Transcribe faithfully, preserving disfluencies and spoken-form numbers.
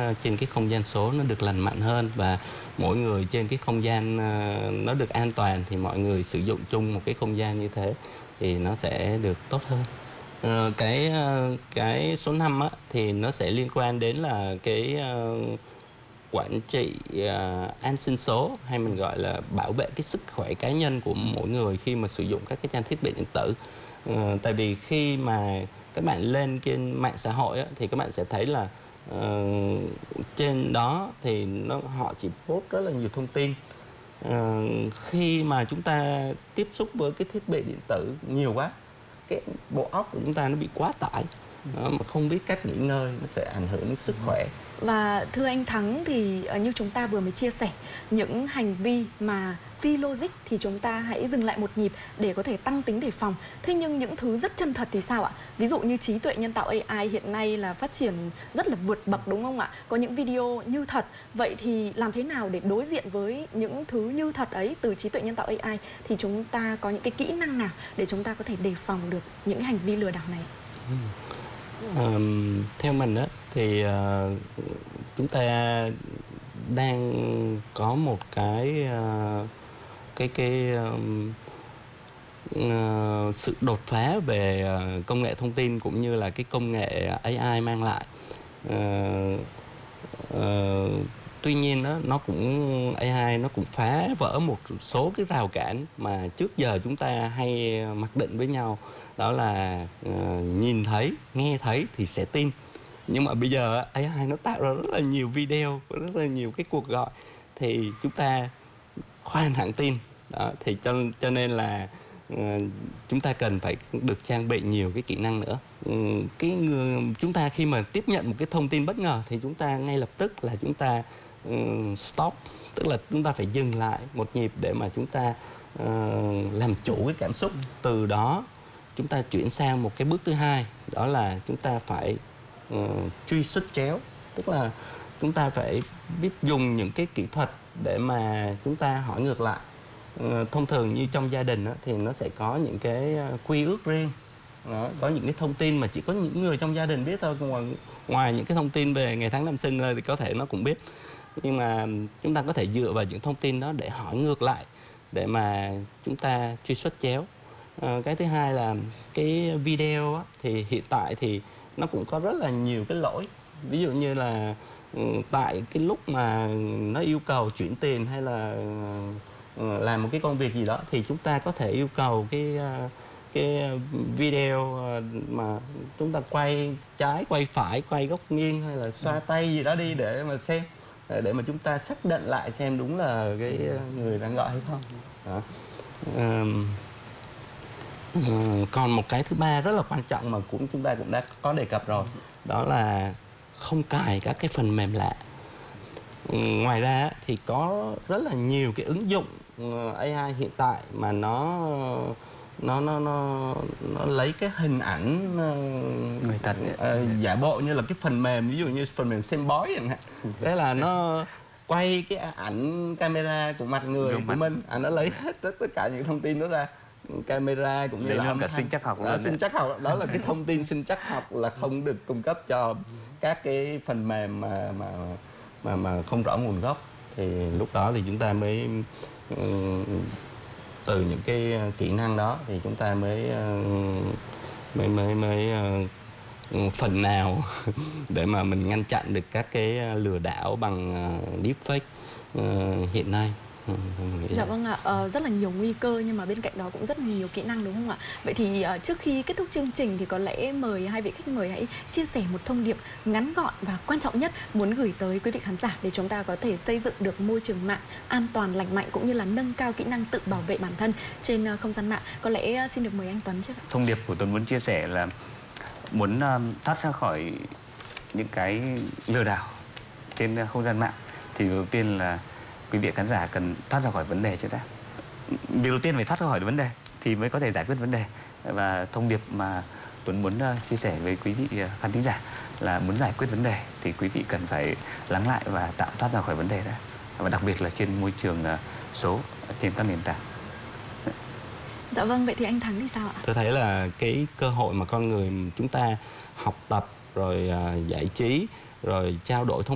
trên cái không gian số nó được lành mạnh hơn, và mỗi người trên cái không gian nó được an toàn, thì mọi người sử dụng chung một cái không gian như thế thì nó sẽ được tốt hơn. Ờ, cái cái số năm á, thì nó sẽ liên quan đến là cái uh, quản trị uh, an sinh số, hay mình gọi là bảo vệ cái sức khỏe cá nhân của mỗi người khi mà sử dụng các cái trang thiết bị điện tử. Uh, tại vì khi mà các bạn lên trên mạng xã hội á, thì các bạn sẽ thấy là uh, trên đó thì nó họ chỉ post rất là nhiều thông tin. Uh, khi mà chúng ta tiếp xúc với cái thiết bị điện tử nhiều quá, cái bộ óc của chúng ta nó bị quá tải, đó, mà không biết cách nghỉ ngơi, nó sẽ ảnh hưởng đến sức khỏe. Và thưa anh Thắng, thì như chúng ta vừa mới chia sẻ, những hành vi mà phi logic thì chúng ta hãy dừng lại một nhịp để có thể tăng tính đề phòng. Thế nhưng những thứ rất chân thật thì sao ạ? Ví dụ như trí tuệ nhân tạo A I hiện nay là phát triển rất là vượt bậc, đúng không ạ? Có những video như thật. Vậy thì làm thế nào để đối diện với những thứ như thật ấy từ trí tuệ nhân tạo A I? Thì chúng ta có những cái kỹ năng nào để chúng ta có thể đề phòng được những hành vi lừa đảo này? Ừ. Um, theo mình á, thì uh, chúng ta đang có một cái uh, cái cái um, uh, sự đột phá về uh, công nghệ thông tin cũng như là cái công nghệ A I mang lại. Uh, uh, tuy nhiên đó, nó cũng A I nó cũng phá vỡ một số cái rào cản mà trước giờ chúng ta hay mặc định với nhau, đó là uh, nhìn thấy, nghe thấy thì sẽ tin. Nhưng mà bây giờ A I nó tạo ra rất là nhiều video, rất là nhiều cái cuộc gọi, thì chúng ta khoan hẳn tin. Đó, thì cho cho nên là uh, chúng ta cần phải được trang bị nhiều cái kỹ năng nữa. Uh, cái người, chúng ta khi mà tiếp nhận một cái thông tin bất ngờ thì chúng ta ngay lập tức là chúng ta uh, stop, tức là chúng ta phải dừng lại một nhịp để mà chúng ta uh, làm chủ cái cảm xúc. Từ đó chúng ta chuyển sang một cái bước thứ hai, đó là chúng ta phải uh, truy xuất chéo, tức là chúng ta phải biết dùng những cái kỹ thuật để mà chúng ta hỏi ngược lại. Uh, thông thường như trong gia đình đó, thì nó sẽ có những cái quy ước riêng. Đó, có những cái thông tin mà chỉ có những người trong gia đình biết thôi, ngoài, ngoài những cái thông tin về ngày tháng năm sinh rồi thì có thể nó cũng biết. Nhưng mà chúng ta có thể dựa vào những thông tin đó để hỏi ngược lại, để mà chúng ta truy xuất chéo. À, cái thứ hai là cái video á, thì hiện tại thì nó cũng có rất là nhiều cái lỗi. Ví dụ như là tại cái lúc mà nó yêu cầu chuyển tiền hay là làm một cái công việc gì đó, thì chúng ta có thể yêu cầu cái cái video mà chúng ta quay trái, quay phải, quay góc nghiêng hay là xoa tay gì đó đi để mà xem, để mà chúng ta xác định lại xem đúng là cái người đang gọi hay không. Đó. Um, còn một cái thứ ba rất là quan trọng mà cũng chúng ta cũng đã có đề cập rồi, đó là không cài các cái phần mềm lạ. Ngoài ra thì có rất là nhiều cái ứng dụng A I hiện tại mà nó nó nó nó nó lấy cái hình ảnh người thật uh, giả bộ như là cái phần mềm, ví dụ như phần mềm xem bói chẳng hạn. Thế là nó quay cái ảnh camera của mặt người Đúng của mặt. mình, à, nó lấy hết tất, tất cả những thông tin đó ra, camera cũng như Đấy là cả sinh chắc học đó, sinh chắc học đó là cái thông tin sinh chắc học là không được cung cấp cho các cái phần mềm mà mà mà mà không rõ nguồn gốc. Thì lúc đó thì chúng ta mới uh, từ những cái kỹ năng đó thì chúng ta mới uh, mới mới mới uh, phần nào để mà mình ngăn chặn được các cái lừa đảo bằng uh, deepfake uh, hiện nay. Dạ vâng ạ, ờ, rất là nhiều nguy cơ nhưng mà bên cạnh đó cũng rất là nhiều kỹ năng, đúng không ạ? Vậy thì uh, trước khi kết thúc chương trình thì có lẽ mời hai vị khách mời hãy chia sẻ một thông điệp ngắn gọn và quan trọng nhất muốn gửi tới quý vị khán giả để chúng ta có thể xây dựng được môi trường mạng an toàn, lành mạnh cũng như là nâng cao kỹ năng tự bảo vệ bản thân trên uh, không gian mạng. Có lẽ uh, xin được mời anh Tuấn trước ạ. Thông điệp của Tuấn muốn chia sẻ là muốn uh, thoát ra khỏi những cái lừa đảo trên uh, không gian mạng thì đầu tiên là quý vị khán giả cần thoát ra khỏi vấn đề trước đã. Việc đầu tiên phải thoát ra khỏi vấn đề thì mới có thể giải quyết vấn đề. Và thông điệp mà Tuấn muốn uh, chia sẻ với quý vị uh, khán thính giả là muốn giải quyết vấn đề thì quý vị cần phải lắng lại và tạm thoát ra khỏi vấn đề đó. Và đặc biệt là trên môi trường uh, số, trên các nền tảng. Dạ vâng, vậy thì anh Thắng thì sao ạ? Tôi thấy là cái cơ hội mà con người chúng ta học tập rồi uh, giải trí rồi trao đổi thông